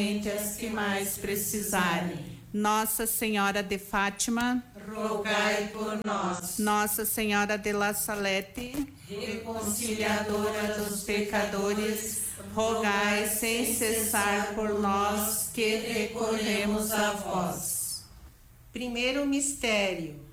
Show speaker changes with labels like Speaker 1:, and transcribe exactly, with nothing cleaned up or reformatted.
Speaker 1: as que mais precisarem.
Speaker 2: Nossa Senhora de Fátima,
Speaker 1: rogai por nós.
Speaker 2: Nossa Senhora de La Salete,
Speaker 1: reconciliadora dos pecadores,
Speaker 2: rogai sem cessar por nós que recorremos a vós.
Speaker 3: Primeiro mistério: